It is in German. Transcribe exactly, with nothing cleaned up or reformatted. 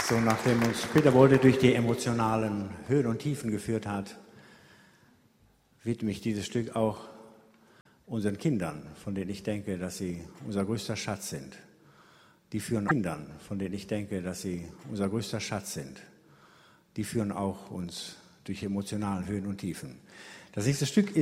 So, nachdem uns Peter Wolde durch die emotionalen Höhen und Tiefen geführt hat, widme ich dieses Stück auch unseren Kindern, von denen ich denke, dass sie unser größter Schatz sind. Die führen Kindern, von denen ich denke, dass sie unser größter Schatz sind. Die führen auch uns durch emotionale Höhen und Tiefen. Das nächste Stück ist